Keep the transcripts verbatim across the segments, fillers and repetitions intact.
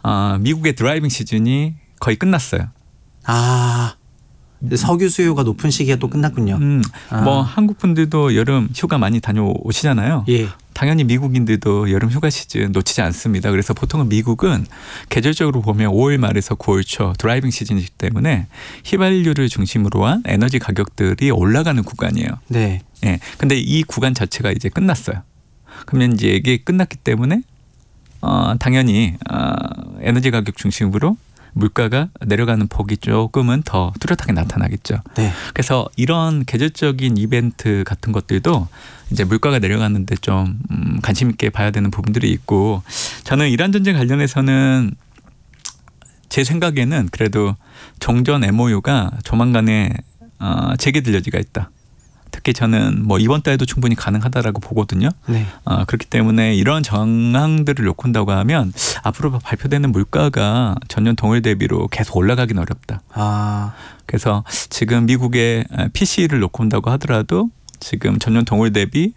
어, 미국의 드라이빙 시즌이 거의 끝났어요. 아, 석유 수요가 높은 시기가 또 끝났군요. 음, 아. 뭐 한국 분들도 여름 휴가 많이 다녀오시잖아요. 예. 당연히 미국인들도 여름 휴가 시즌 놓치지 않습니다. 그래서 보통은 미국은 계절적으로 보면 오월 말에서 구월 초 드라이빙 시즌이기 때문에 휘발유를 중심으로 한 에너지 가격들이 올라가는 구간이에요. 네. 예. 근데 이 구간 자체가 이제 끝났어요. 그러면 이제 이게 끝났기 때문에 어, 당연히 어, 에너지 가격 중심으로 물가가 내려가는 폭이 조금은 더 뚜렷하게 나타나겠죠. 네. 그래서 이런 계절적인 이벤트 같은 것들도 이제 물가가 내려가는데 좀 음, 관심 있게 봐야 되는 부분들이 있고, 저는 이란 전쟁 관련해서는 제 생각에는 그래도 종전 엠오유가 조만간에 어, 재개될 여지가 있다. 특히 저는 뭐 이번 달에도 충분히 가능하다라고 보거든요. 네. 어, 그렇기 때문에 이런 정황들을 놓고 온다고 하면 앞으로 발표되는 물가가 전년 동월 대비로 계속 올라가긴 어렵다. 아, 그래서 지금 미국의 피씨이를 놓고 온다고 하더라도 지금 전년 동월 대비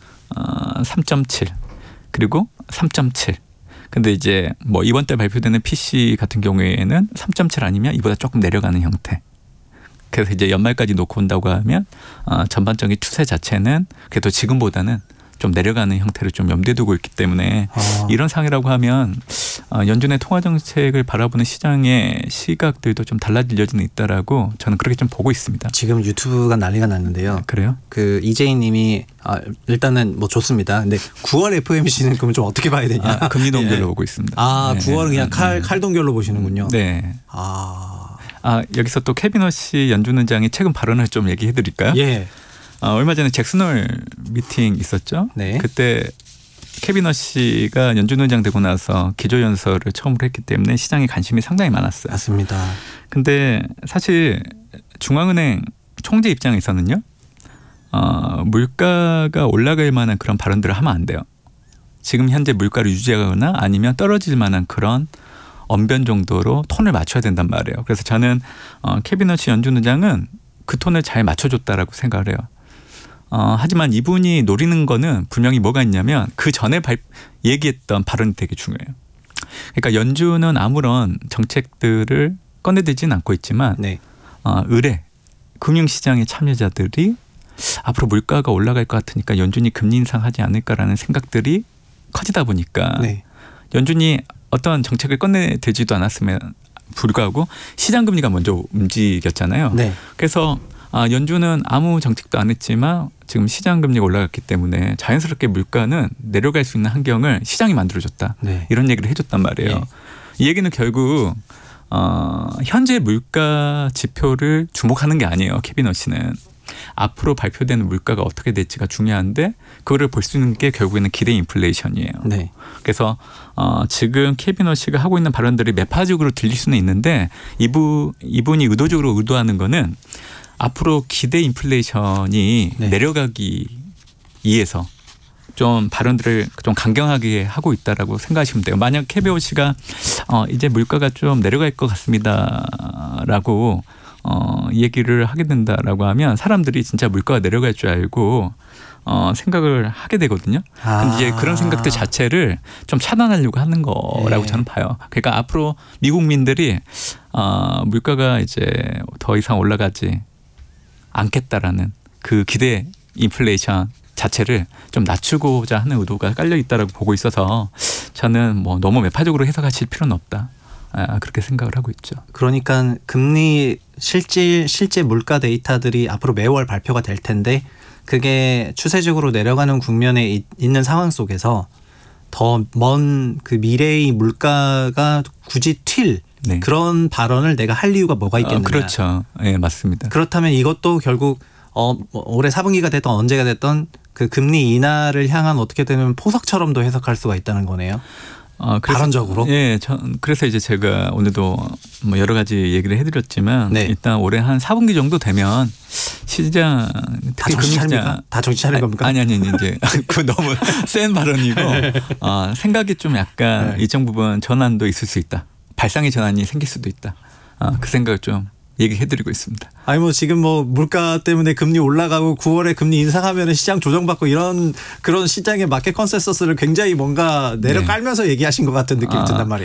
어, 삼 점 칠 그리고 삼 점 칠. 근데 이제 뭐 이번 달 발표되는 피씨이 같은 경우에는 삼 점 칠 아니면 이보다 조금 내려가는 형태. 그래서 이제 연말까지 놓고 온다고 하면 어, 전반적인 추세 자체는 그래도 지금보다는 좀 내려가는 형태를 좀 염두에 두고 있기 때문에 아. 이런 상황이라고 하면 어, 연준의 통화 정책을 바라보는 시장의 시각들도 좀 달라질 여지는 있다라고 저는 그렇게 좀 보고 있습니다. 지금 유튜브가 난리가 났는데요. 그래요? 그 이재희님이 아, 일단은 뭐 좋습니다. 근데 구월 에프오엠씨는 그럼 좀 어떻게 봐야 되냐? 아, 금리 동결로 예. 오고 있습니다. 아, 네. 구월은 그냥 칼, 네. 칼동결로 보시는군요. 네. 아, 아, 여기서 또 케빈 허시 연준 의장이 최근 발언을 좀 얘기해 드릴까요? 예. 어, 얼마 전에 잭슨홀 미팅 있었죠. 네. 그때 케빈 허시가 연준 의장 되고 나서 기조연설을 처음으로 했기 때문에 시장에 관심이 상당히 많았어요. 맞습니다. 근데 사실 중앙은행 총재 입장에서는요, 어, 물가가 올라갈 만한 그런 발언들을 하면 안 돼요. 지금 현재 물가를 유지하거나 아니면 떨어질 만한 그런 언변 정도로 톤을 맞춰야 된단 말이에요. 그래서 저는 어, 케빈 허시 연준 의장은 그 톤을 잘 맞춰줬다라고 생각을 해요. 어, 하지만 이분이 노리는 거는 분명히 뭐가 있냐면 그 전에 발, 얘기했던 발언이 되게 중요해요. 그러니까 연준은 아무런 정책들을 꺼내들지는 않고 있지만 네. 어, 의뢰, 금융시장의 참여자들이 앞으로 물가가 올라갈 것 같으니까 연준이 금리 인상하지 않을까라는 생각들이 커지다 보니까 네. 연준이 어떤 정책을 꺼내들지도 않았으면 불구하고 시장 금리가 먼저 움직였잖아요. 네. 그래서 아, 연준은 아무 정책도 안 했지만 지금 시장 금리가 올라갔기 때문에 자연스럽게 물가는 내려갈 수 있는 환경을 시장이 만들어줬다. 네. 이런 얘기를 해줬단 말이에요. 네. 이 얘기는 결국 어, 현재 물가 지표를 주목하는 게 아니에요. 케빈 허시는. 앞으로 발표되는 물가가 어떻게 될지가 중요한데 그거를 볼 수 있는 게 결국에는 기대 인플레이션이에요. 네. 그래서 어, 지금 케빈 허시가 하고 있는 발언들이 매파적으로 들릴 수는 있는데 이분, 이분이 의도적으로 의도하는 거는 앞으로 기대 인플레이션이 네. 내려가기 위해서 좀 발언들을 좀 강경하게 하고 있다라고 생각하시면 돼요. 만약 케빈 허시가 어, 이제 물가가 좀 내려갈 것 같습니다라고 어, 얘기를 하게 된다라고 하면 사람들이 진짜 물가가 내려갈 줄 알고 어, 생각을 하게 되거든요. 아. 근데 이제 그런 생각들 자체를 좀 차단하려고 하는 거라고 네. 저는 봐요. 그러니까 앞으로 미국민들이 어, 물가가 이제 더 이상 올라가지 않겠다라는 그 기대 인플레이션 자체를 좀 낮추고자 하는 의도가 깔려 있다라고 보고 있어서 저는 뭐 너무 매파적으로 해석하실 필요는 없다. 아, 그렇게 생각을 하고 있죠. 그러니까 금리 실질 실제 물가 데이터들이 앞으로 매월 발표가 될 텐데 그게 추세적으로 내려가는 국면에 있, 있는 상황 속에서 더 먼 그 미래의 물가가 굳이 튈 네. 그런 발언을 내가 할 이유가 뭐가 있겠느냐. 어, 그렇죠. 예, 네, 맞습니다. 그렇다면 이것도 결국 어, 뭐 올해 사 분기가 됐던 언제가 됐던 그 금리 인하를 향한 어떻게 되면 포석처럼도 해석할 수가 있다는 거네요. 어, 그래서, 발언적으로? 예, 저, 그래서 이제 제가 오늘도 뭐 여러 가지 얘기를 해드렸지만 네. 일단 올해 한 사 분기 정도 되면 시장 다 특히 정신 금융시장 차립니까? 다 정신 차린 겁니까? 아니 아니 아니 이제 그 너무 센 발언이고 어, 생각이 좀 약간 네. 일정 부분 전환도 있을 수 있다. 발상의 전환이 생길 수도 있다. 어, 그 생각을 좀 얘기해드리고 있습니다. 아니 뭐 지금 뭐 물가 때문에 금리 올라가고 구월에 금리 인상하면 시장 조정받고 이런 그런 시장의 마켓 컨센서스를 굉장히 뭔가 내려 깔면서 네. 얘기하신 것 같은 느낌이 아, 든단 말이에요.